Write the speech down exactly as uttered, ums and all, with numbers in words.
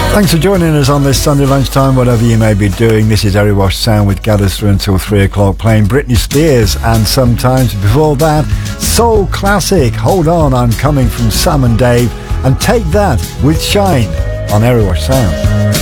Thanks for joining us on this Sunday lunchtime, whatever you may be doing. This is Erewash Sound with gathers through until three o'clock, playing Britney Spears, and sometimes before that, soul classic Hold On, I'm Coming from Sam and Dave, and Take That with Shine on Erewash Sound.